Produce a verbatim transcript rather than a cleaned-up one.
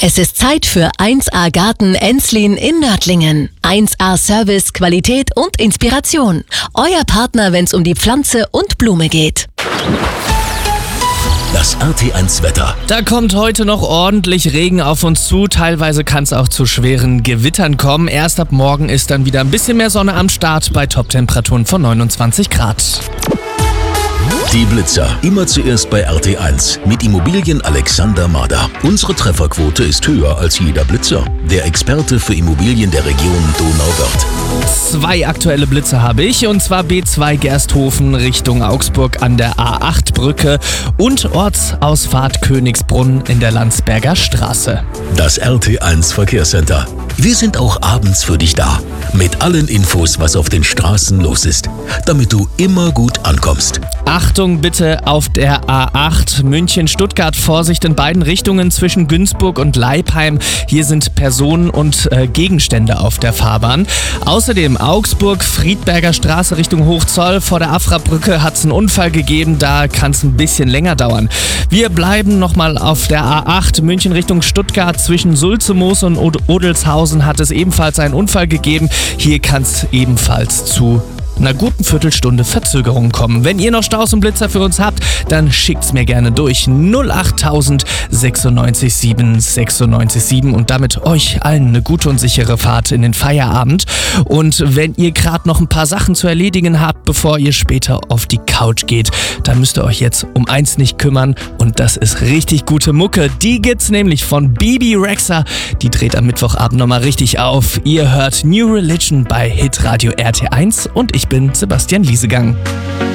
Es ist Zeit für eins A Garten Enslin in Nördlingen. eins A Service, Qualität und Inspiration. Euer Partner, wenn es um die Pflanze und Blume geht. Das R T eins Wetter. Da kommt heute noch ordentlich Regen auf uns zu. Teilweise kann es auch zu schweren Gewittern kommen. Erst ab morgen ist dann wieder ein bisschen mehr Sonne am Start bei Toptemperaturen von neunundzwanzig Grad. Die Blitzer. Immer zuerst bei R T eins. Mit Immobilien Alexander Mader. Unsere Trefferquote ist höher als jeder Blitzer. Der Experte für Immobilien der Region Donauwörth. Zwei aktuelle Blitze habe ich, und zwar B zwei Gersthofen Richtung Augsburg an der A acht Brücke und Ortsausfahrt Königsbrunn in der Landsberger Straße. Das R T eins Verkehrscenter. Wir sind auch abends für dich da. Mit allen Infos, was auf den Straßen los ist. Damit du immer gut ankommst. Achtung bitte auf der A acht München-Stuttgart. Vorsicht in beiden Richtungen zwischen Günzburg und Leipheim. Hier sind Personen und äh, Gegenstände auf der Fahrbahn. Außerdem Augsburg, Friedberger Straße Richtung Hochzoll. Vor der Afra-Brücke hat es einen Unfall gegeben. Da kann es ein bisschen länger dauern. Wir bleiben nochmal auf der A acht München Richtung Stuttgart. Zwischen Sulzemoos und Od- Odelshausen hat es ebenfalls einen Unfall gegeben. Hier kann es ebenfalls zu einer guten Viertelstunde Verzögerung kommen. Wenn ihr noch Staus und Blitzer für uns habt, dann schickt's mir gerne durch. null achttausend sechsundneunzig sieben sechsundneunzig sieben und damit euch allen eine gute und sichere Fahrt in den Feierabend. Und wenn ihr gerade noch ein paar Sachen zu erledigen habt, bevor ihr später auf die Couch geht, dann müsst ihr euch jetzt um eins nicht kümmern, und das ist richtig gute Mucke. Die gibt's nämlich von Bebe Rexha. Die dreht am Mittwochabend nochmal richtig auf. Ihr hört New Religion bei Hitradio R T eins und ich bin Sebastian Liesegang.